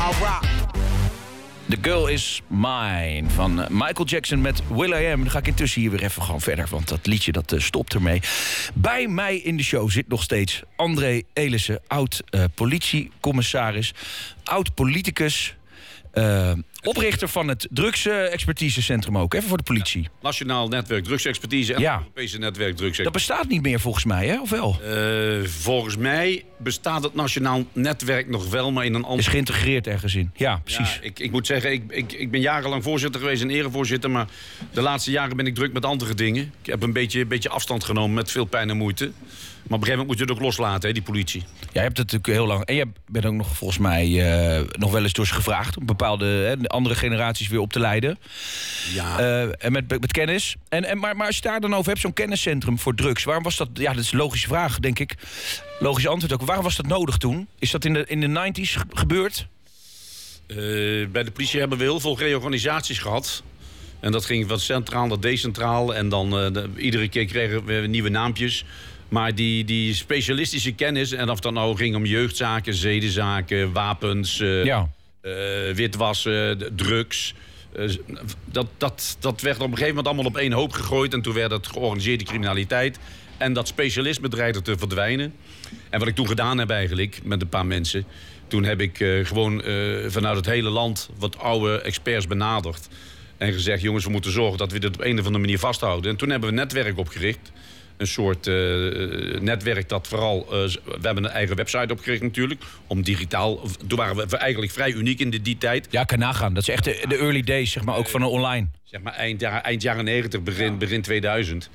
I rock. The Girl Is Mine van Michael Jackson met will.i.am. Dan ga ik intussen hier weer even gewoon verder, want dat liedje dat stopt ermee. Bij mij in de show zit nog steeds André Elissen, oud-politiecommissaris, oud-politicus, oprichter van het drugsexpertisecentrum ook, even voor de politie. Nationaal netwerk drugsexpertise en het Europese netwerk drugsexpertise. Dat bestaat niet meer volgens mij, hè? Of wel? Volgens mij bestaat het nationaal netwerk nog wel, maar in een ander... Is geïntegreerd ergens in. Ja, precies. Ja, ik moet zeggen, ik ben jarenlang voorzitter geweest en erevoorzitter, maar de laatste jaren ben ik druk met andere dingen. Ik heb een beetje afstand genomen met veel pijn en moeite. Maar op een gegeven moment moet je het ook loslaten, hè, die politie. Jij hebt het natuurlijk heel lang... En je bent ook nog volgens mij nog wel eens door ze gevraagd om bepaalde andere generaties weer op te leiden. Ja. En met kennis. Maar als je daar dan over hebt, zo'n kenniscentrum voor drugs. Waarom was dat... Ja, dat is een logische vraag, denk ik. Logisch antwoord ook. Waarom was dat nodig toen? Is dat in de 90's gebeurd? Bij de politie hebben we heel veel reorganisaties gehad. En dat ging van centraal naar decentraal. En dan iedere keer kregen we nieuwe naampjes. Maar die specialistische kennis, en of dat nou ging om jeugdzaken, zedenzaken, wapens, witwassen, drugs. Dat werd op een gegeven moment allemaal op één hoop gegooid. En toen werd het georganiseerde criminaliteit. En dat specialisme dreigde te verdwijnen. En wat ik toen gedaan heb eigenlijk, met een paar mensen... Toen heb ik gewoon vanuit het hele land wat oude experts benaderd. En gezegd, jongens, we moeten zorgen dat we dit op een of andere manier vasthouden. En toen hebben we een netwerk opgericht. Een soort netwerk dat vooral... we hebben een eigen website opgericht natuurlijk. Om digitaal... Toen waren we eigenlijk vrij uniek in die tijd. Ja, kan nagaan. Dat is echt de early days, zeg maar, ook van een online. Zeg maar eind jaren 90, begin 2000.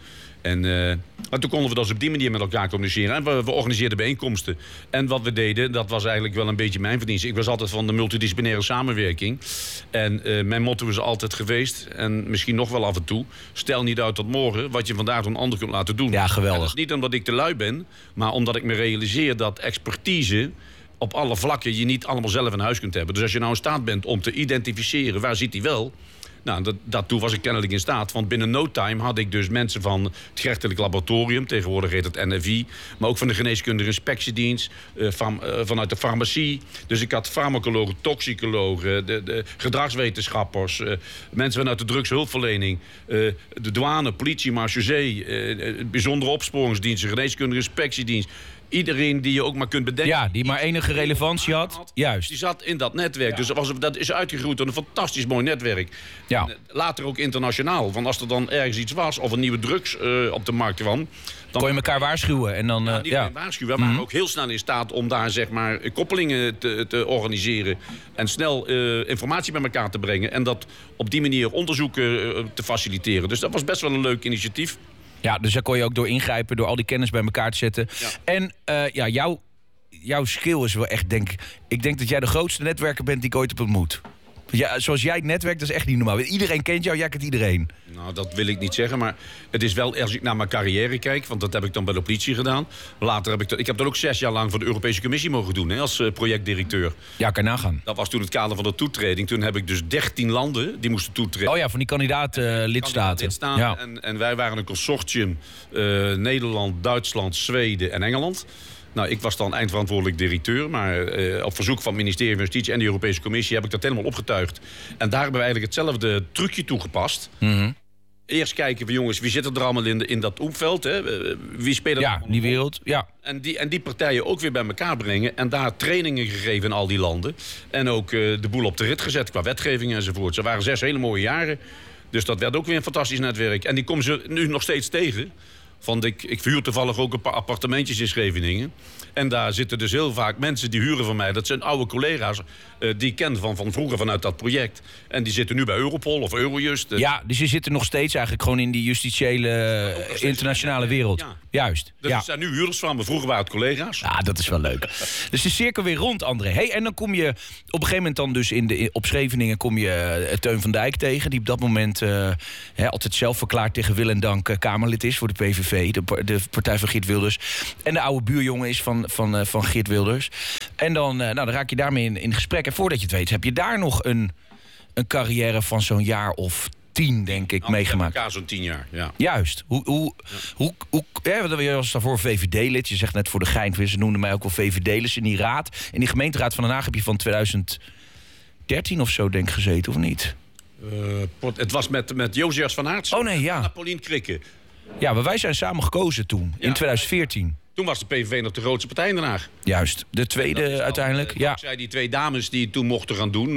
Maar toen konden we dus op die manier met elkaar communiceren. En we organiseerden bijeenkomsten. En wat we deden, dat was eigenlijk wel een beetje mijn verdienste. Ik was altijd van de multidisciplinaire samenwerking. En mijn motto is altijd geweest, en misschien nog wel af en toe... stel niet uit tot morgen wat je vandaag door een ander kunt laten doen. Ja, geweldig. En dat is niet omdat ik te lui ben, maar omdat ik me realiseer dat expertise... op alle vlakken je niet allemaal zelf in huis kunt hebben. Dus als je nou in staat bent om te identificeren, waar zit die wel... Nou, daartoe was ik kennelijk in staat. Want binnen no time had ik dus mensen van het gerechtelijk laboratorium... tegenwoordig heet het NFI... maar ook van de geneeskundige inspectiedienst... vanuit de farmacie. Dus ik had farmacologen, toxicologen... de gedragswetenschappers... mensen vanuit de drugshulpverlening... de douane, politie, marechaussee... bijzondere opsporingsdienst, de geneeskundige inspectiedienst... Iedereen die je ook maar kunt bedenken. Ja, die maar enige relevantie had. Juist. Die zat in dat netwerk. Ja. Dus dat is uitgegroeid tot een fantastisch mooi netwerk. Ja. En later ook internationaal. Want als er dan ergens iets was of een nieuwe drugs op de markt kwam... Dan kon je elkaar waarschuwen. En dan, niet alleen waarschuwen. We waren ook heel snel in staat om daar zeg maar koppelingen te organiseren. En snel informatie bij elkaar te brengen. En dat op die manier onderzoeken te faciliteren. Dus dat was best wel een leuk initiatief. Ja, dus daar kon je ook door ingrijpen, door al die kennis bij elkaar te zetten. Ja. En jouw skill is wel echt, ik denk dat jij de grootste netwerker bent die ik ooit heb ontmoet. Ja, zoals jij het netwerk, dat is echt niet normaal. Iedereen kent jou, jij kent iedereen. Nou, dat wil ik niet zeggen, maar het is wel, als ik naar mijn carrière kijk... want dat heb ik dan bij de politie gedaan. Later heb ik heb dat ook 6 jaar lang voor de Europese Commissie mogen doen... Hè, als projectdirecteur. Ja, kan je nagaan. Dat was toen het kader van de toetreding. Toen heb ik dus 13 landen die moesten toetreden. Oh ja, van die kandidaat-lidstaten. Ja. En wij waren een consortium. Nederland, Duitsland, Zweden en Engeland... Nou, ik was dan eindverantwoordelijk directeur... maar op verzoek van het ministerie van Justitie en de Europese Commissie... heb ik dat helemaal opgetuigd. En daar hebben we eigenlijk hetzelfde trucje toegepast. Mm-hmm. Eerst kijken we, jongens, wie zit er allemaal in dat omveld? Hè? Wie speelt er die wereld, ja. En die partijen ook weer bij elkaar brengen... en daar trainingen gegeven in al die landen. En ook de boel op de rit gezet qua wetgeving enzovoort. Ze waren 6 hele mooie jaren. Dus dat werd ook weer een fantastisch netwerk. En die komen ze nu nog steeds tegen... Want ik verhuur toevallig ook een paar appartementjes in Scheveningen. En daar zitten dus heel vaak mensen die huren van mij. Dat zijn oude collega's die ik ken van vroeger vanuit dat project. En die zitten nu bij Europol of Eurojust. Ja, dus die zitten nog steeds eigenlijk gewoon in die justitiële internationale wereld. Ja. Juist. Dus er zijn nu huurders van me. Vroeger waren het collega's. Ja, dat is wel leuk. Dus de cirkel weer rond, André. Hey, en dan kom je op een gegeven moment dan dus op Scheveningen... kom je Teun van Dijk tegen. Die op dat moment altijd zelf verklaard tegen wil en dank Kamerlid is voor de PVV. De partij van Geert Wilders. En de oude buurjongen is van Geert Wilders. En dan raak je daarmee in gesprek. En voordat je het weet, heb je daar nog een carrière van zo'n jaar of 10, denk ik, meegemaakt. Elkaar zo'n 10 jaar, ja. Juist. Hoe je was daarvoor VVD-lid. Je zegt net voor de gein, ze noemden mij ook wel VVD-lid in die raad. In die gemeenteraad van Den Haag heb je van 2010 13 of zo, denk ik, gezeten, of niet? Het was met Josias van Aerts. Oh nee, ja. Paulien Krikke. Ja, maar wij zijn samen gekozen toen, in 2014. Toen was de PVV nog de grootste partij in Den Haag. Juist, de tweede uiteindelijk. Ja. Dankzij die 2 dames die het toen mochten gaan doen.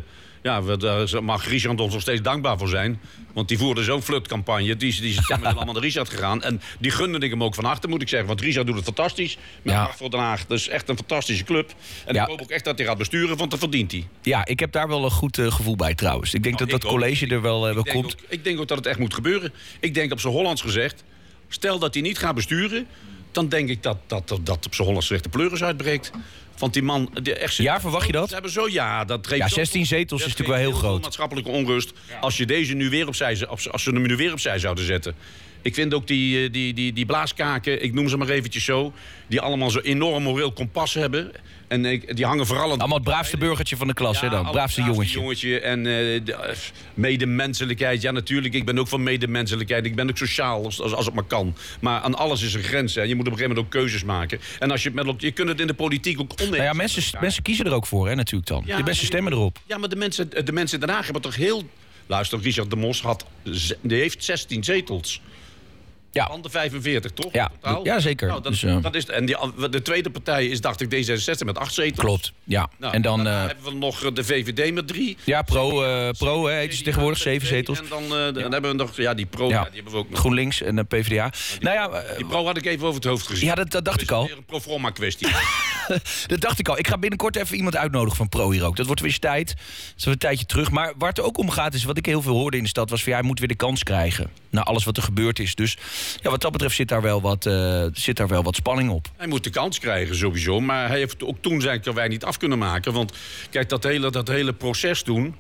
Daar mag Richard ons nog steeds dankbaar voor zijn. Want die voerde zo'n flirtcampagne. Die is allemaal naar Richard gegaan. En die gunde ik hem ook van harte, moet ik zeggen. Want Richard doet het fantastisch. Met Hart voor Den Haag. Dat is echt een fantastische club. En ik hoop ook echt dat hij gaat besturen, want dat verdient hij. Ja, ik heb daar wel een goed gevoel bij trouwens. Ik denk dat college er wel komt. Ik denk ook dat het echt moet gebeuren. Ik denk op zijn Hollands gezegd, stel dat hij niet gaat besturen, dan denk ik dat op zijn Hollands gezegd de pleuris uitbreekt. Want die man... Ja, verwacht je dat? Ze hebben dat geeft 16 zetels is natuurlijk wel heel groot. Maatschappelijke onrust. Als je deze nu weer opzij, als ze hem nu weer opzij zouden zetten. Ik vind ook die blaaskaken, ik noem ze maar eventjes zo, die allemaal zo enorm moreel kompas hebben. En die hangen vooral aan... Allemaal het braafste burgertje van de klas, hè dan? Braafste jongetje. En medemenselijkheid. Ja, natuurlijk, ik ben ook van medemenselijkheid. Ik ben ook sociaal, als het maar kan. Maar aan alles is een grens. Hè. Je moet op een gegeven moment ook keuzes maken. En als je kunt het in de politiek ook oneens. Nou ja, mensen kiezen er ook voor, hè, natuurlijk dan. Ja, de beste stemmen erop. Ja, maar de mensen in Den Haag hebben toch heel... Luister, Richard de Mos die heeft 16 zetels. Ja. Van de 45, toch? Ja, zeker. Nou, dat is, en de tweede partij is, dacht ik, D66 met 8 zetels. Klopt, ja. Nou, en dan hebben we nog de VVD met 3. Ja, Pro heet ze tegenwoordig, 7 zetels. En dan hebben we nog, die Pro, die hebben we ook nog. GroenLinks en de PvdA. Die Pro had ik even over het hoofd gezien. Ja, dat dacht ik al. Dat is weer een proforma kwestie. Dat dacht ik al. Ik ga binnenkort even iemand uitnodigen van Pro hier ook. Dat wordt weer eens tijd. Dat is een tijdje terug. Maar waar het ook om gaat is, wat ik heel veel hoorde in de stad, was van hij moet weer de kans krijgen. Na alles wat er gebeurd is. Dus ja, wat dat betreft zit daar wel wat spanning op. Hij moet de kans krijgen sowieso. Maar hij heeft ook toen zijn wij niet af kunnen maken. Want kijk, dat hele proces toen.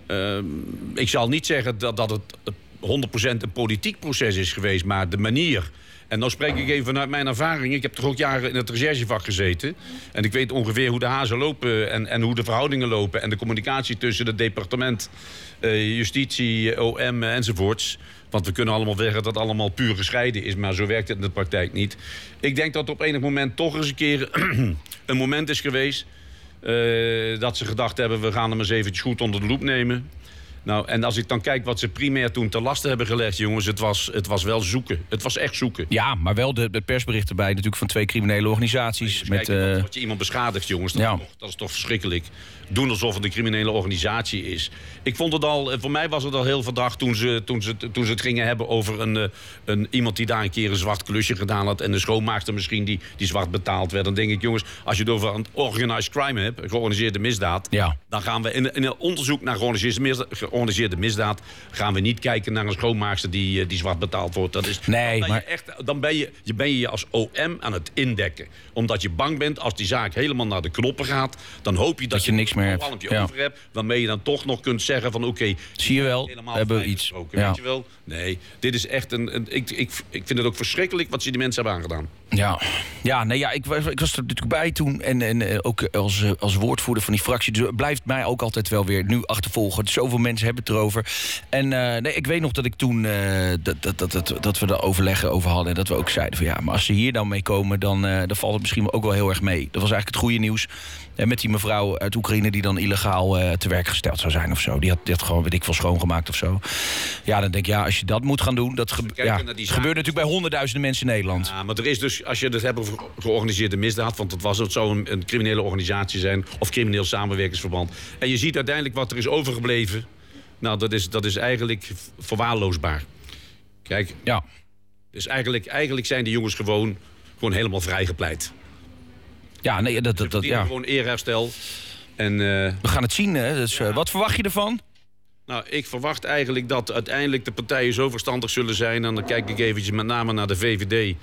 Ik zal niet zeggen dat het 100% een politiek proces is geweest. Maar de manier. En dan spreek ik even vanuit mijn ervaring. Ik heb toch ook jaren in het recherchevak gezeten. En ik weet ongeveer hoe de hazen lopen en hoe de verhoudingen lopen. En de communicatie tussen het departement, justitie, OM enzovoorts. Want we kunnen allemaal zeggen dat het allemaal puur gescheiden is. Maar zo werkt het in de praktijk niet. Ik denk dat er op enig moment toch eens een keer een moment is geweest. Dat ze gedacht hebben, we gaan hem eens eventjes goed onder de loep nemen. Nou, en als ik dan kijk wat ze primair toen te lasten hebben gelegd, jongens, het was wel zoeken. Het was echt zoeken. Ja, maar wel de persberichten erbij natuurlijk van 2 criminele organisaties. Met wat je iemand beschadigt, jongens, dat is toch verschrikkelijk. Doen alsof het een criminele organisatie is. Ik vond het al, voor mij was het al heel verdacht toen ze het gingen hebben over iemand die daar een keer een zwart klusje gedaan had en een schoonmaakster misschien die zwart betaald werd. Dan denk ik, jongens, als je het over een organized crime hebt, georganiseerde misdaad, dan gaan we in een onderzoek naar georganiseerde misdaad gaan we niet kijken naar een schoonmaakster die zwart betaald wordt. Dat is, dan ben je als OM aan het indekken. Omdat je bang bent als die zaak helemaal naar de knoppen gaat, dan hoop je dat je niks meer over hebt, waarmee je dan toch nog kunt zeggen van oké, zie je wel, we hebben iets. Weet je wel? Nee, dit is echt ik vind het ook verschrikkelijk wat ze die mensen hebben aangedaan. Ik was er natuurlijk bij toen en ook als woordvoerder van die fractie. Dus het blijft mij ook altijd wel weer nu achtervolgen. Zoveel mensen hebben het erover. En ik weet nog dat ik toen dat we er overleggen over hadden en dat we ook zeiden van maar als ze hier dan mee komen, dan valt het misschien ook wel heel erg mee. Dat was eigenlijk het goede nieuws. Met die mevrouw uit Oekraïne die dan illegaal te werk gesteld zou zijn of zo. Die had gewoon, weet ik veel, schoongemaakt of zo. Ja, dan denk ik, als je dat moet gaan doen, dat gebeurt natuurlijk bij honderdduizenden mensen in Nederland. Ja, maar er is dus, als je het hebt over georganiseerde misdaad, want het zou een criminele organisatie zijn of crimineel samenwerkingsverband. En je ziet uiteindelijk wat er is overgebleven. Nou, dat is eigenlijk verwaarloosbaar. Kijk, dus eigenlijk zijn die jongens gewoon helemaal vrijgepleit. Ja, nee, dat gewoon eerherstel. En, we gaan het zien, hè? Dus, wat verwacht je ervan? Nou, ik verwacht eigenlijk dat uiteindelijk de partijen zo verstandig zullen zijn. En dan kijk ik eventjes met name naar de VVD.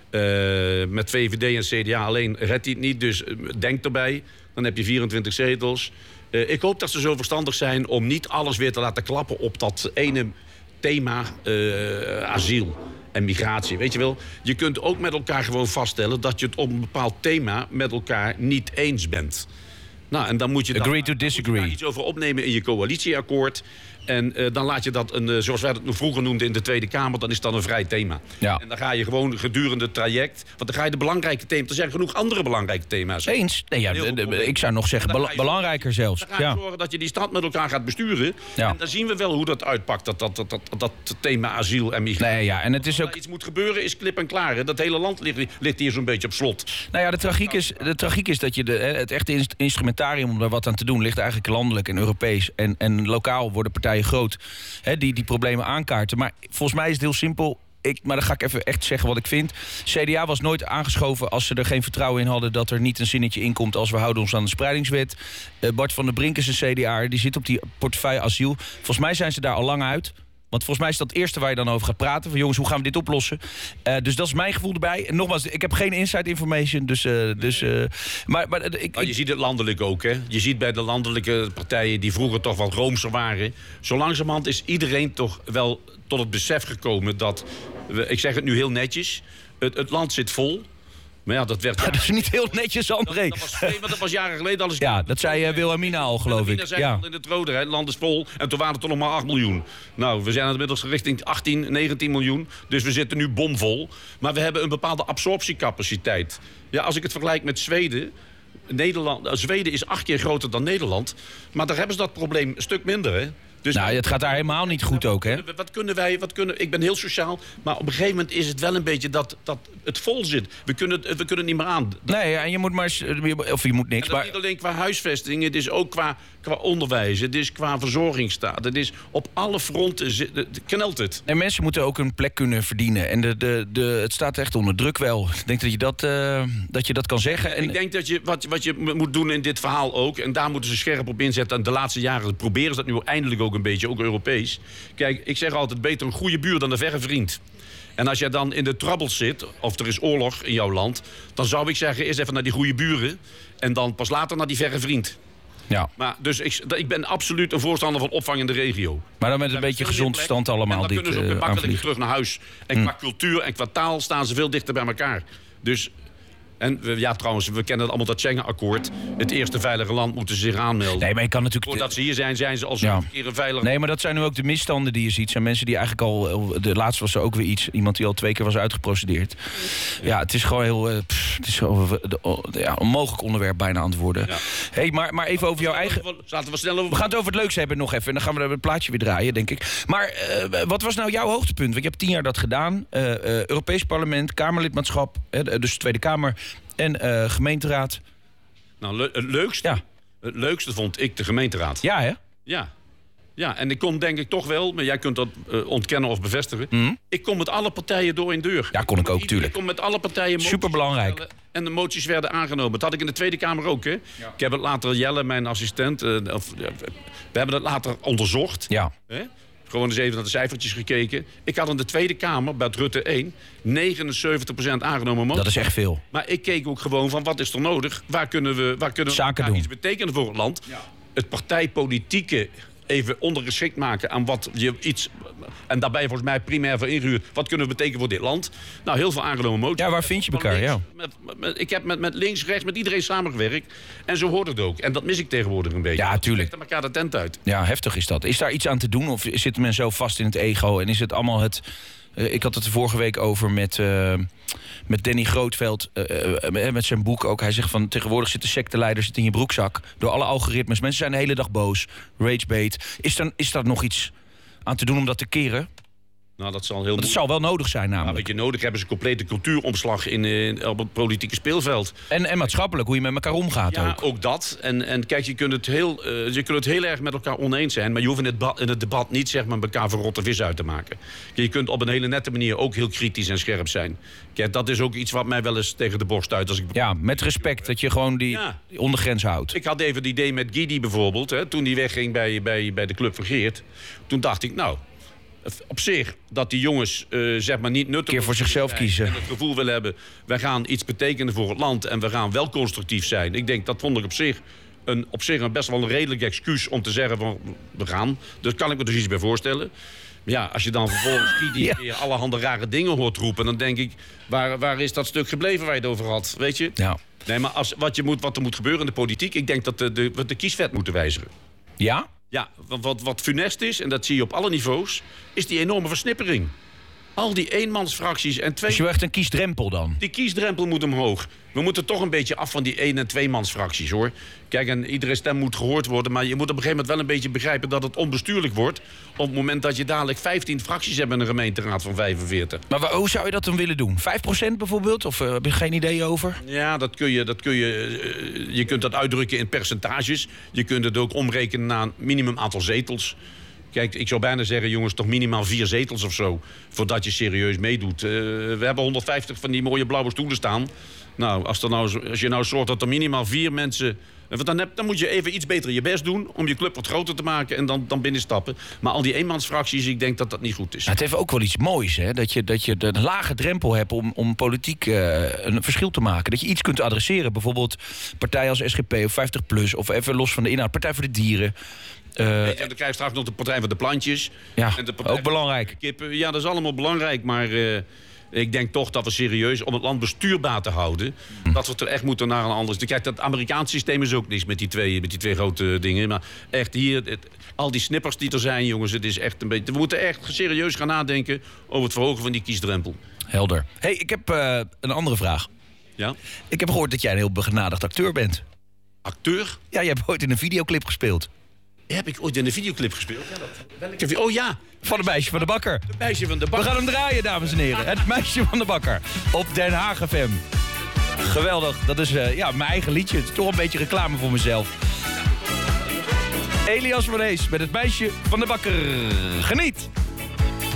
Met VVD en CDA alleen redt hij het niet, dus denk erbij. Dan heb je 24 zetels. Ik hoop dat ze zo verstandig zijn om niet alles weer te laten klappen op dat ene thema asiel en migratie. Weet je wel, je kunt ook met elkaar gewoon vaststellen dat je het op een bepaald thema met elkaar niet eens bent. Nou, en dan moet je Agree to disagree. daar iets over opnemen in je coalitieakkoord. En dan laat je dat, zoals wij dat vroeger noemden in de Tweede Kamer... dan is dat een vrij thema. Ja. En dan ga je gewoon gedurende het traject... want dan ga je de belangrijke thema's... er zijn genoeg andere belangrijke thema's. Eens? Nee, ja, ik zou nog zeggen belangrijker zelfs. Dan ga je zorgen dat je die stad met elkaar gaat besturen. Ja. En dan zien we wel hoe dat uitpakt, dat thema asiel en migratie. Nee, ja, en het is ook... Als er iets moet gebeuren, is klip en klaar. Hè. Dat hele land ligt hier zo'n beetje op slot. Nou ja, de tragiek is dat je het echte instrumentarium om daar wat aan te doen... ligt eigenlijk landelijk en Europees. En lokaal worden partijen groot die problemen aankaarten. Maar volgens mij is het heel simpel. Maar dan ga ik even echt zeggen wat ik vind. CDA was nooit aangeschoven als ze er geen vertrouwen in hadden... dat er niet een zinnetje in komt als we houden ons aan de spreidingswet. Bart van der Brink is een CDA, die zit op die portefeuille asiel. Volgens mij zijn ze daar al lang uit... Want volgens mij is dat het eerste waar je dan over gaat praten. Van jongens, hoe gaan we dit oplossen? Dus dat is mijn gevoel erbij. En nogmaals, ik heb geen inside information. Maar je ziet het landelijk ook, hè? Je ziet bij de landelijke partijen die vroeger toch wat roomser waren... zo langzamerhand is iedereen toch wel tot het besef gekomen dat... ik zeg het nu heel netjes, het land zit vol... Maar ja, dat werd... Dat is niet heel netjes, André. Dat was jaren geleden. Ja, dat zei Wilhelmina al, geloof ik. Ja. In het rode, het land is vol. En toen waren het er nog maar 8 miljoen. Nou, we zijn inmiddels richting 18, 19 miljoen. Dus we zitten nu bomvol. Maar we hebben een bepaalde absorptiecapaciteit. Ja, als ik het vergelijk met Zweden... Zweden is 8 keer groter dan Nederland. Maar daar hebben ze dat probleem een stuk minder, hè? Dus nou, het gaat daar helemaal niet goed ook, hè? Wat kunnen ik ben heel sociaal, maar op een gegeven moment is het wel een beetje dat het vol zit. We kunnen niet meer aan. Nee, en je moet maar... Of je moet niks, maar... niet alleen qua huisvesting, het is ook qua onderwijs, het is qua verzorgingsstaat. Het is op alle fronten knelt het. En mensen moeten ook een plek kunnen verdienen. En het staat echt onder druk wel. Ik denk dat je dat kan zeggen. En ik denk dat je wat je moet doen in dit verhaal ook... en daar moeten ze scherp op inzetten... en de laatste jaren proberen ze dat nu eindelijk ook een beetje, ook Europees. Kijk, ik zeg altijd beter een goede buur dan een verre vriend. En als jij dan in de troubles zit, of er is oorlog in jouw land... dan zou ik zeggen, eerst even naar die goede buren... en dan pas later naar die verre vriend. Ja. Maar dus ik ben absoluut een voorstander van opvang in de regio. Maar dan met een beetje gezond verstand allemaal. En dan kunnen ze ook makkelijk terug naar huis. En qua cultuur en qua taal staan ze veel dichter bij elkaar. Dus... En ja, trouwens, we kennen allemaal dat Schengen-akkoord. Het eerste veilige land moeten ze zich aanmelden. Nee, maar je kan natuurlijk... Voordat ze hier zijn ze al zo'n keer een veilig... Nee, maar dat zijn nu ook de misstanden die je ziet. Zijn mensen die eigenlijk al... De laatste was er ook weer iets. Iemand die al 2 keer was uitgeprocedeerd. Ja, het is gewoon heel... het is gewoon een onmogelijk onderwerp bijna aan het worden. Ja. Hey, maar even over jouw eigen... We gaan het over het leukste hebben nog even. En dan gaan we het plaatje weer draaien, denk ik. Maar wat was nou jouw hoogtepunt? Want je hebt 10 jaar dat gedaan. Europees Parlement, Kamerlidmaatschap. Dus Tweede Kamer... En gemeenteraad. Nou, het leukste vond ik de gemeenteraad. Ja, hè? Ja, en ik kon denk ik toch wel... maar jij kunt dat ontkennen of bevestigen... Ik kom met alle partijen door in deur. Ja, kon ik ook, tuurlijk. Ik kom met alle partijen... Superbelangrijk. En de moties werden aangenomen. Dat had ik in de Tweede Kamer ook, hè? Ja. Ik heb het later, Jelle, mijn assistent... we hebben het later onderzocht. Ja. Hè? Gewoon eens even naar de cijfertjes gekeken. Ik had in de Tweede Kamer, bij het Rutte 1... 79% aangenomen moties. Dat is echt veel. Maar ik keek ook gewoon van, wat is er nodig? Waar kunnen we iets betekenen voor het land? Ja. Het partijpolitieke even ondergeschikt maken aan wat je iets... en daarbij volgens mij primair voor ingehuurd... wat kunnen we betekenen voor dit land? Nou, heel veel aangenomen moties. Ja, waar vind je elkaar? Ja. Ik heb met links, rechts, met iedereen samengewerkt. En zo hoort het ook. En dat mis ik tegenwoordig een beetje. Ja, tuurlijk. We elkaar de tent uit. Ja, heftig is dat. Is daar iets aan te doen? Of zit men zo vast in het ego? En is het allemaal het... ik had het de vorige week over met Danny Grootveld, met zijn boek ook. Hij zegt van, tegenwoordig zitten secteleiders in je broekzak. Door alle algoritmes. Mensen zijn de hele dag boos. Ragebait. Is daar nog iets aan te doen om dat te keren? Nou, dat zal heel zal wel nodig zijn namelijk. Nou, wat je nodig hebt is een complete cultuuromslag op het politieke speelveld. En maatschappelijk, hoe je met elkaar omgaat ja, ook. Ook dat. En kijk, je kunt het heel erg met elkaar oneens zijn... maar je hoeft in het debat niet zeg maar, elkaar voor rotte vis uit te maken. Je kunt op een hele nette manier ook heel kritisch en scherp zijn. Kijk, dat is ook iets wat mij wel eens tegen de borst uit... Als ik... Ja, met respect, dat je gewoon die ondergrens houdt. Ik had even het idee met Guidi bijvoorbeeld... Hè, toen hij wegging bij de Club van Geert. Toen dacht ik, nou... Op zich, dat die jongens zeg maar niet nuttig... keer voor zichzelf kiezen. En het gevoel willen hebben, wij gaan iets betekenen voor het land... en we gaan wel constructief zijn. Ik denk, dat vond ik op zich een best wel een redelijk excuus... om te zeggen van, we gaan. Daar kan ik me dus iets bij voorstellen. Ja, als je dan vervolgens weer allerhande rare dingen hoort roepen... dan denk ik, waar is dat stuk gebleven waar je het over had? Weet je? Ja. Nee, maar wat er moet gebeuren in de politiek... ik denk dat we de kieswet moeten wijzigen. Ja? Ja, want wat funest is, en dat zie je op alle niveaus... is die enorme versnippering. Al die eenmansfracties en twee... Dus je wil echt een kiesdrempel dan? Die kiesdrempel moet omhoog. We moeten toch een beetje af van die één- en tweemansfracties, hoor. Kijk, en iedere stem moet gehoord worden... maar je moet op een gegeven moment wel een beetje begrijpen... dat het onbestuurlijk wordt... op het moment dat je dadelijk 15 fracties hebt... in een gemeenteraad van 45. Maar hoe zou je dat dan willen doen? 5% bijvoorbeeld? Of heb je geen idee over? Ja, dat kun je... Je kunt dat uitdrukken in percentages. Je kunt het ook omrekenen naar een minimum aantal zetels... Kijk, ik zou bijna zeggen, jongens, toch minimaal 4 zetels of zo... voordat je serieus meedoet. We hebben 150 van die mooie blauwe stoelen staan. Nou, als je nou zorgt dat er minimaal 4 mensen... Dan moet je even iets beter je best doen... om je club wat groter te maken en dan binnenstappen. Maar al die eenmansfracties, ik denk dat dat niet goed is. Het heeft ook wel iets moois, hè? Dat je een lage drempel hebt om politiek een verschil te maken. Dat je iets kunt adresseren. Bijvoorbeeld partijen als SGP of 50PLUS... of even los van de inhoud, Partij voor de Dieren... Dan krijg je straks nog de Partij van de Plantjes. Ja, en de partij ook belangrijk. Kippen. Ja, dat is allemaal belangrijk, maar ik denk toch dat we serieus, om het land bestuurbaar te houden... dat we het er echt moeten naar een anders... Kijk, dat Amerikaanse systeem is ook niks met die twee grote dingen. Maar echt hier, al die snippers die er zijn, jongens, het is echt een beetje... We moeten echt serieus gaan nadenken over het verhogen van die kiesdrempel. Helder. Hey, ik heb een andere vraag. Ja? Ik heb gehoord dat jij een heel begenadigd acteur bent. Acteur? Ja, je hebt ooit in een videoclip gespeeld. Heb ik ooit in een videoclip gespeeld? Ja, oh ja. Van het meisje van de bakker. Het meisje van de bakker. We gaan hem draaien, dames en heren. Het meisje van de bakker. Op Den Haag FM. Geweldig. Dat is mijn eigen liedje. Het is toch een beetje reclame voor mezelf. Elias van Hees met het meisje van de bakker. Geniet.